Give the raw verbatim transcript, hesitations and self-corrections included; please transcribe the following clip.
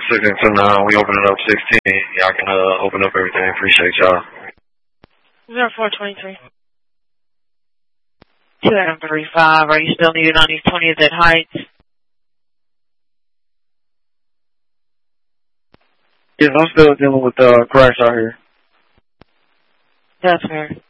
six and two nine, we opening up sixteen. Y'all can uh, open up everything. Appreciate y'all. zero four twenty-three. two Adam three five, are you still needed on these twentieth at Heights? Yes, I'm still dealing with uh, crash out here. That's fair.